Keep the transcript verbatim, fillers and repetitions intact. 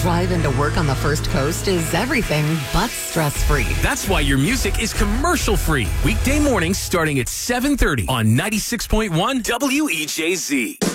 drive into work on the First Coast is everything but stress-free. That's why your music is commercial-free. Weekday mornings starting at seven thirty on ninety-six point one W E J Z.